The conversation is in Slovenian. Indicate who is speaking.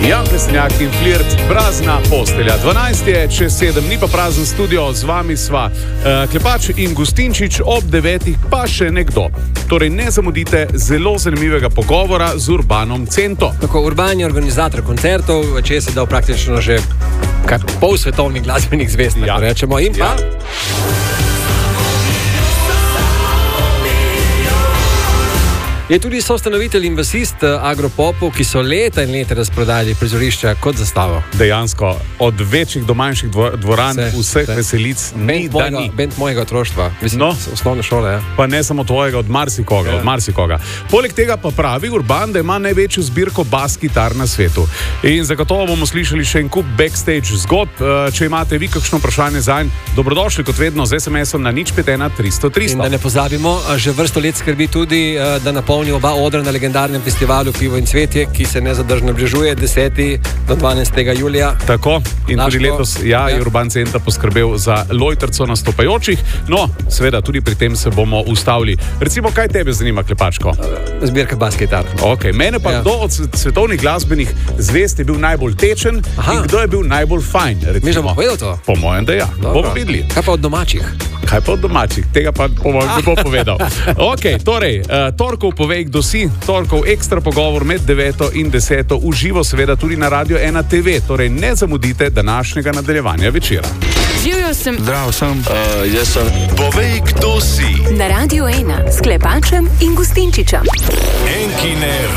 Speaker 1: Jan Plestenjak in Flirt, prazna postelja. 12 je, čez 7, ni pa prazen studio, z vami sva Klepač in Gustinčič, ob 9 pa še nekdo. Torej ne zamudite zelo zanimivega pogovora z Urbanom Cento.
Speaker 2: Tako, Urban je organizator koncertov, če se dal praktično že pol svetovnih glasbenih zvezd, tako rečemo. In pa... Je tudi soustanovitelj in basist Agropopov, ki so leta in leta razprodali prizorišča kot Zastavo.
Speaker 1: Dejansko, od večjih do manjših dvoran, vseh veselic, ni da ni.
Speaker 2: Bend mojega otroštva, mislim, osnovne šole. Ja.
Speaker 1: Pa ne samo tvojega, od marsikoga. Poleg tega pa pravi Urban, da ima največjo zbirko bas kitar na svetu. In zagotovo bomo slišali še en kup backstage zgodb. Če imate vi kakšno vprašanje zanj, dobrodošli kot vedno z SMS-om na 051 300 300.
Speaker 2: In da ne pozabimo, že vrsto let skrbi tudi, da napolni oba odra na legendarnem festivalu Pivo in cvetje, ki se nezadržno bližuje 10. do 12. julija.
Speaker 1: Tako, in tudi letos je Urban Centa poskrbel za lojtrco nastopajočih. No, seveda, tudi pri tem se bomo ustavili. Recimo, kaj tebe zanima, Klepačko?
Speaker 2: Zbirka bas kitar.
Speaker 1: Ok, mene pa kdo od svetovnih glasbenih zvezd je bil najbolj tečen in kdo je bil najbolj fajn?
Speaker 2: Mi že bomo povedal to?
Speaker 1: Po mojem, da ja. Bomo videli.
Speaker 2: Kaj pa od domačih?
Speaker 1: Kaj pa od domačih? Tega pa po mojem ne bo povedal. Ok, torej, torkov povej, kdo si. Torkov ekstra pogovor med 9 in 10 uživo seveda tudi na Radio 1 TV. Torej ne zamudite današnjega nadaljevanja večera.
Speaker 3: Živjo sem.
Speaker 4: Zdrav sem.
Speaker 5: Jaz sem.
Speaker 4: Povej, kdo si.
Speaker 3: Na Radio 1 s Klepačem in Gustinčičem.
Speaker 4: Enkine